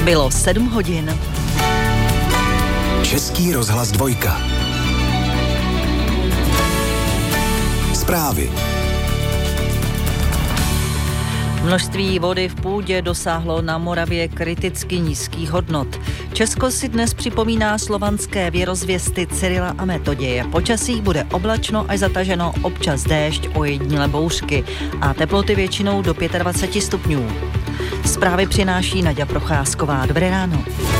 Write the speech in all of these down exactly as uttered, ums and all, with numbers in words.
Bylo sedm hodin. Český rozhlas dvojka. Zprávy. Množství vody v půdě dosáhlo na Moravě kriticky nízkých hodnot. Česko si dnes připomíná slovanské věrozvěsty Cyrila a Metoděje. Počasí bude oblačno až zataženo, občas déšť, ojedinělé bouřky a teploty většinou do dvacet pět stupňů. Zprávy přináší Naďa Procházková. Dobré ráno.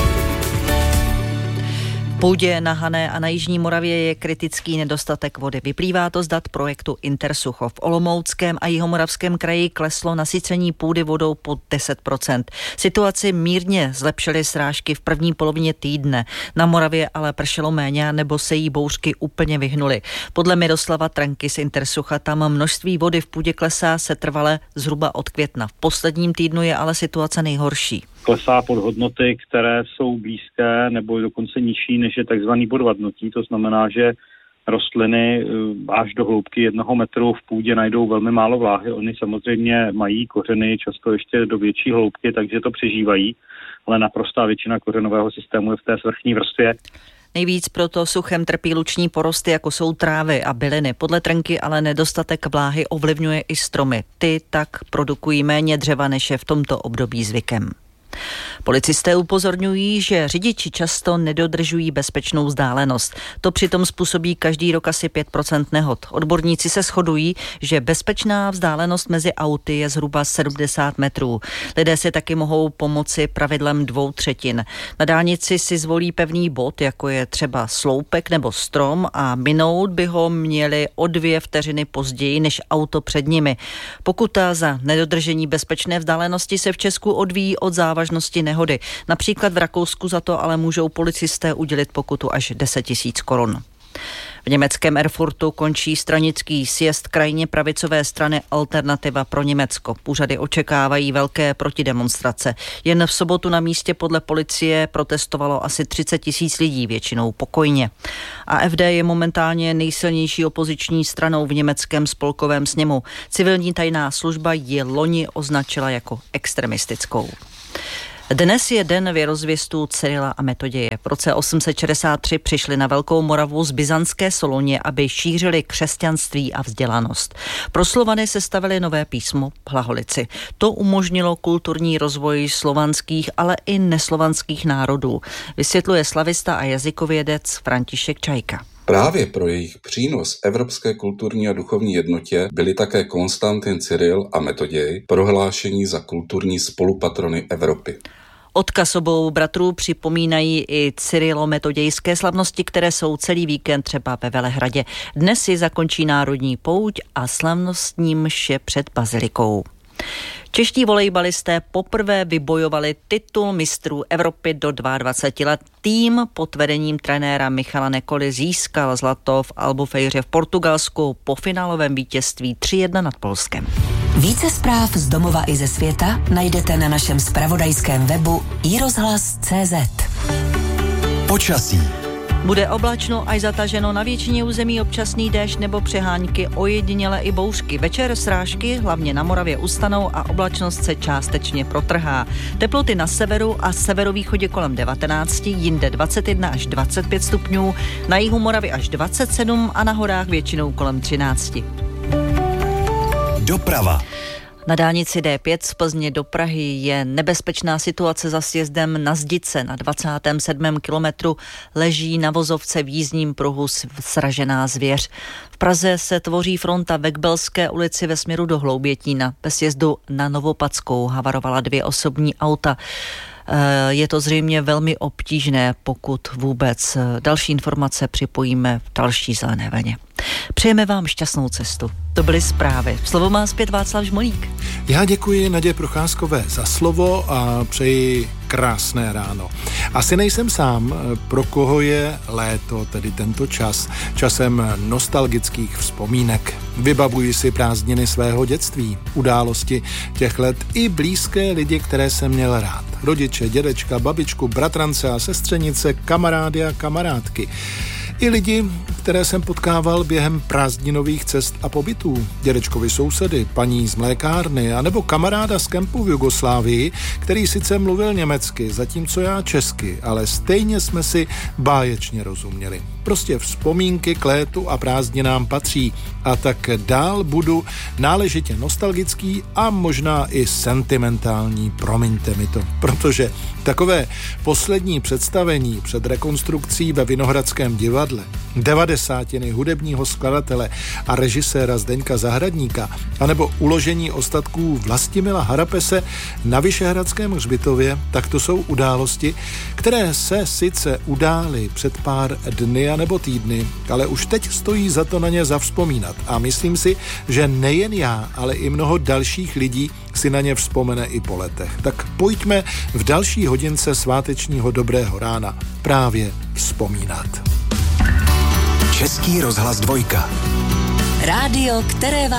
V půdě na Hané a na jižní Moravě je kritický nedostatek vody. Vyplývá to z dat projektu Intersucho. V Olomouckém a Jihomoravském kraji kleslo nasycení půdy vodou pod deset procent. Situaci mírně zlepšily srážky v první polovině týdne. Na Moravě ale pršelo méně nebo se jí bouřky úplně vyhnuly. Podle Miroslava Tranky z Intersucha tam množství vody v půdě klesá setrvale zhruba od května. V posledním týdnu je ale situace nejhorší. Klesá pod hodnoty, které jsou blízké nebo dokonce nižší, než je takzvaný bod vadnutí. To znamená, že rostliny až do hloubky jednoho metru v půdě najdou velmi málo vláhy. Oni samozřejmě mají kořeny často ještě do větší hloubky, takže to přežívají, ale naprostá většina kořenového systému je v té svrchní vrstvě. Nejvíc proto suchem trpí luční porosty, jako jsou trávy a byliny. Podle Trnky ale nedostatek vláhy ovlivňuje i stromy. Ty tak produkují méně dřeva, než je v tomto období zvykem. Policisté upozorňují, že řidiči často nedodržují bezpečnou vzdálenost. To přitom způsobí každý rok asi pět procent nehod. Odborníci se shodují, že bezpečná vzdálenost mezi auty je zhruba sedmdesát metrů. Lidé si taky mohou pomoci pravidlem dvou třetin. Na dálnici si zvolí pevný bod, jako je třeba sloupek nebo strom, a minout by ho měli o dvě vteřiny později než auto před nimi. Pokuta za nedodržení bezpečné vzdálenosti se v Česku odvíjí od závažnosti nehody. Například v Rakousku za to ale můžou policisté udělit pokutu až deset tisíc korun. V německém Erfurtu končí stranický sjezd krajně pravicové strany Alternativa pro Německo. Úřady očekávají velké protidemonstrace. Jen v sobotu na místě podle policie protestovalo asi třicet tisíc lidí, většinou pokojně. A F D je momentálně nejsilnější opoziční stranou v německém spolkovém sněmu. Civilní tajná služba ji loni označila jako extremistickou. Dnes je den věrozvěstů Cyrila a Metoděje. V roce osm set šedesát tři přišli na Velkou Moravu z byzantské Soluně, aby šířili křesťanství a vzdělanost. Pro Slovany sestavili nové písmo Hlaholici. To umožnilo kulturní rozvoj slovanských, ale i neslovanských národů, vysvětluje slavista a jazykovědec František Čajka. Právě pro jejich přínos evropské kulturní a duchovní jednotě byli také Konstantin Cyril a Metoděj prohlášení za kulturní spolupatrony Evropy. Odkaz obou bratrů připomínají i cyrilometodějské slavnosti, které jsou celý víkend třeba ve Velehradě. Dnes si zakončí národní pouť a slavnostní mše před bazilikou. Čeští volejbalisté poprvé vybojovali titul mistrů Evropy do dvacet dva let. Tým pod vedením trenéra Michala Nekoly získal zlato v Albufeiře v Portugalsku po finálovém vítězství tři jedna nad Polskem. Více zpráv z domova i ze světa najdete na našem zpravodajském webu i rozhlas tečka cé zet. Počasí. Bude oblačno až zataženo, na většině území občasný déšť nebo přehánky, ojediněle i bouřky. Večer srážky hlavně na Moravě ustanou a oblačnost se částečně protrhá. Teploty na severu a severovýchodě kolem devatenáct, jinde dvacet jedna až dvacet pět stupňů, na jihu Moravy až dvacet sedm a na horách většinou kolem třináct. Doprava. Na dálnici D pět z Plzně do Prahy je nebezpečná situace za sjezdem na Zdice. Na dvacátém sedmém kilometru leží na vozovce v jízdním pruhu sražená zvěř. V Praze se tvoří fronta ve Kbelské ulici ve směru do Hloubětína. Ve sjezdu na Novopadskou havarovala dvě osobní auta. Je to zřejmě velmi obtížné, pokud vůbec. Další informace připojíme v další zelené vlně. Přejeme vám šťastnou cestu. To byly zprávy. Slovo má zpět Václav Žmolík. Já děkuji Nadě Procházkové za slovo a přeji krásné ráno. Asi nejsem sám, pro koho je léto, tedy tento čas, časem nostalgických vzpomínek. Vybavuji si prázdniny svého dětství, události těch let i blízké lidi, které jsem měl rád. Rodiče, dědečka, babičku, bratrance a sestřenice, kamarády a kamarádky. I lidi, které jsem potkával během prázdninových cest a pobytů. Dědečkovi sousedy, paní z mlékárny, anebo kamaráda z kempu v Jugoslávii, který sice mluvil německy, zatímco já česky, ale stejně jsme si báječně rozuměli. Prostě vzpomínky k létu a prázdninám patří a tak dál budu náležitě nostalgický a možná i sentimentální, promiňte mi to, protože takové poslední představení před rekonstrukcí ve Vinohradském divadle, devadesátiny hudebního skladatele a režiséra Zdeňka Zahradníka, anebo uložení ostatků Vlastimila Harapese na Vyšehradském hřbitově, tak to jsou události, které se sice udály před pár dny nebo týdny, ale už teď stojí za to na ně zavzpomínat a myslím si, že nejen já, ale i mnoho dalších lidí si na ně vzpomene i po letech. Tak pojďme v další hodince svátečního dobrého rána právě vzpomínat. Český rozhlas dvojka. Rádio, které